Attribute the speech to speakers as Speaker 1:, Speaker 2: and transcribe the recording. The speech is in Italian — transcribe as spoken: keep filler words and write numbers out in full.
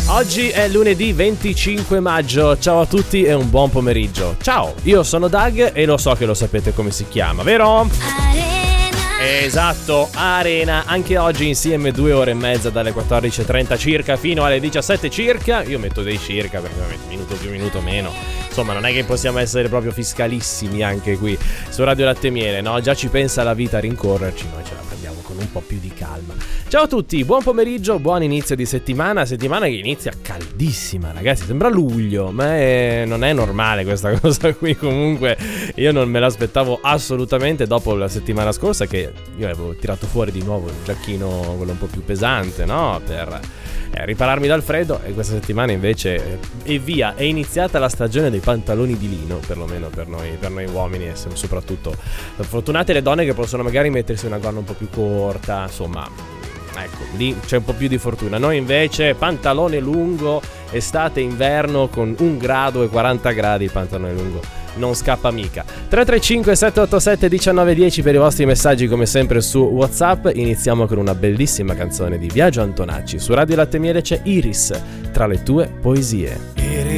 Speaker 1: Oggi è lunedì venticinque maggio, ciao a tutti e un buon pomeriggio. Ciao, io sono Doug e lo so che lo sapete come si chiama, vero? Arena. Esatto, Arena, anche oggi insieme due ore e mezza dalle quattordici e trenta circa fino alle diciassette circa. Io metto dei circa perché ovviamente minuto più minuto meno. Insomma, non è che possiamo essere proprio fiscalissimi anche qui su Radio Latte e Miele, no? Già ci pensa la vita a rincorrerci, noi ce la prendiamo con un po' più di calma. Ciao a tutti, buon pomeriggio, buon inizio di settimana. Settimana che inizia caldissima, ragazzi, sembra luglio, ma è, non è normale questa cosa qui. Comunque io non me l'aspettavo assolutamente dopo la settimana scorsa, che io avevo tirato fuori di nuovo il giacchino, quello un po' più pesante, no? Per eh, ripararmi dal freddo. E questa settimana invece e via, è iniziata la stagione dei pantaloni di lino, perlomeno per noi, per noi uomini, e soprattutto fortunate le donne che possono magari mettersi una gonna un po' più corta, insomma. Ecco, lì c'è un po' più di fortuna. Noi invece pantalone lungo, estate, inverno, con un grado e quaranta gradi il pantalone lungo non scappa mica. Tre tre cinque sette otto sette uno nove uno zero per i vostri messaggi, come sempre su WhatsApp. Iniziamo con una bellissima canzone di Biagio Antonacci. Su Radio Latte e Miele c'è Iris, tra le tue poesie.
Speaker 2: Iris